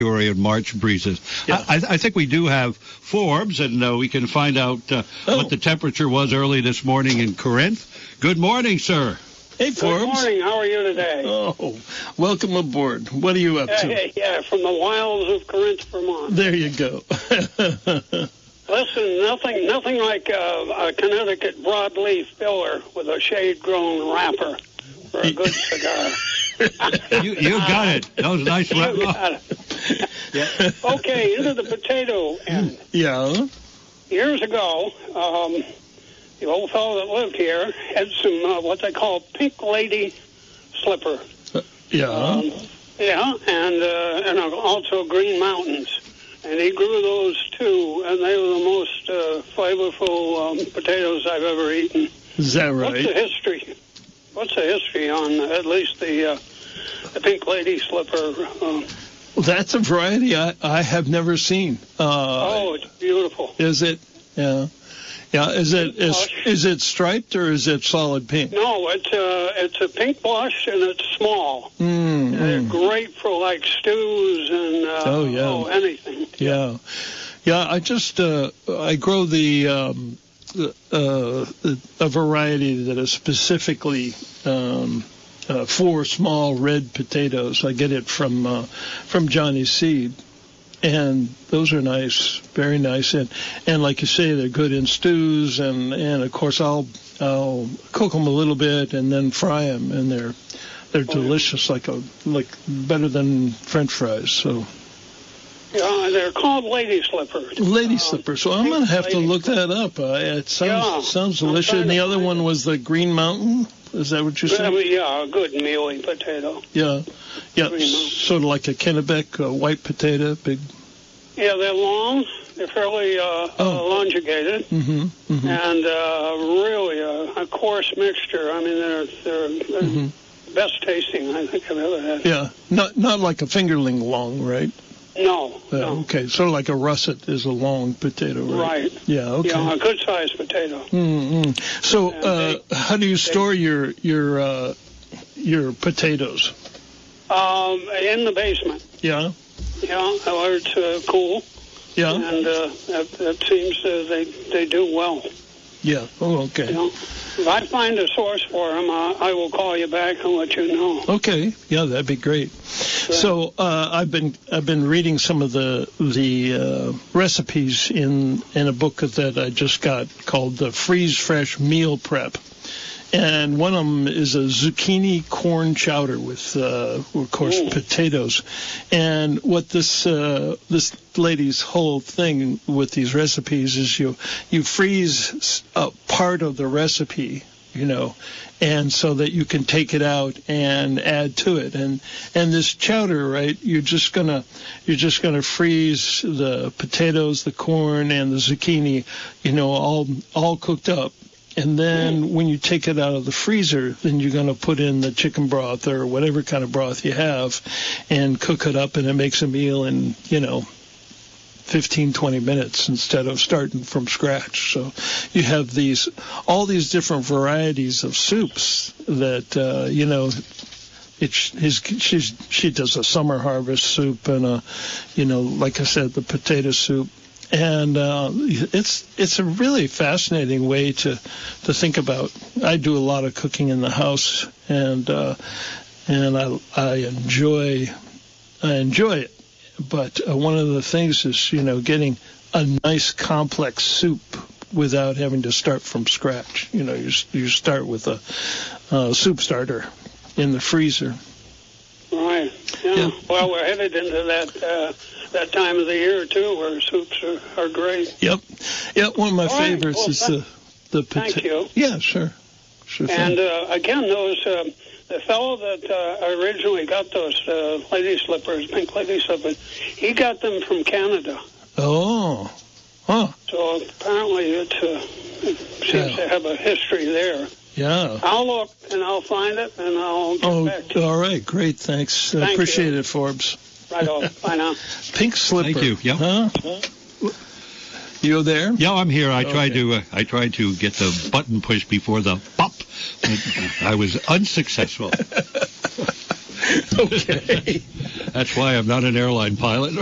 February and March breezes. Yeah. I think we do have Forbes, and we can find out what the temperature was early this morning in Corinth. Good morning, sir. Hey, Forbes. Good morning. How are you today? Oh, welcome aboard. What are you up to? Yeah, from the wilds of Corinth, Vermont. There you go. Listen, nothing like a Connecticut broadleaf filler with a shade-grown wrapper for a good cigar. You got it. That was a nice You got it. Yeah. Okay, into the potato end. Yeah. Years ago, the old fellow that lived here had some what they call pink lady slipper. Yeah. And also green mountains. And he grew those too, and they were the most flavorful potatoes I've ever eaten. Is that right? What's the history on at least the pink lady slipper? That's a variety I have never seen. It's beautiful. Is it? Yeah. Yeah. Is it striped or is it solid pink? No, it's a pink blush and it's small. They're great for like stews and anything. Yeah. Yeah. I grow a variety that is specifically for small red potatoes. I get it from Johnny's Seed, and those are nice, very nice, and like you say, they're good in stews, and of course I'll cook them a little bit and then fry them, and they're delicious, like better than French fries. So. Yeah, they're called lady slippers. Lady slippers. So I'm going to have to look that up. It sounds delicious. And the other one was the Green Mountain. Is that what you said? Yeah, a good mealy potato. Yeah. Sort of like a Kennebec, a white potato, big. Yeah, they're long. They're fairly elongated, and really a coarse mixture. I mean, they're best tasting I think I've ever had. Yeah, not like a fingerling long, right? No. Okay, sort of like a russet is a long potato, right? Right. Yeah, okay. Yeah, a good-sized potato. So, how do you store your potatoes? In the basement. Yeah. Yeah, where it's cool. Yeah. And that seems they do well. Yeah. Oh, okay. You know, if I find a source for them, I will call you back and let you know. Okay. Yeah, that'd be great. So I've been reading some of the recipes in a book that I just got called the Freeze Fresh Meal Prep, and one of them is a zucchini corn chowder with of course potatoes. And what this lady's whole thing with these recipes is you freeze a part of the recipe, and so that you can take it out and add to it. And this chowder, right, you're just gonna freeze the potatoes, the corn, and the zucchini, all cooked up. And then when you take it out of the freezer, then you're going to put in the chicken broth or whatever kind of broth you have and cook it up, and it makes a meal in, 15, 20 minutes instead of starting from scratch. So you have all these different varieties of soups that, she does a summer harvest soup and like I said, the potato soup. And it's a really fascinating way to think about. I do a lot of cooking in the house, and I enjoy it. But one of the things is getting a nice complex soup without having to start from scratch. You start with a soup starter in the freezer. Right. Yeah. Well, we're headed into that time of the year too, where soups are great. Yep. One of my favorites is the potato. Thank you. Yeah, sure. And again, those the fellow that originally got those lady slippers, pink lady slippers, he got them from Canada. Oh. Huh. So apparently it seems to have a history there. Yeah. I'll look and I'll find it and I'll get back to you. All right. Great. Thanks. Appreciate it, Forbes. Right on. Bye now. Pink slipper. Thank you. Yeah. Huh? You there? Yeah, I'm here. I tried to get the button pushed before the pop. I was unsuccessful. Okay. That's why I'm not an airline pilot.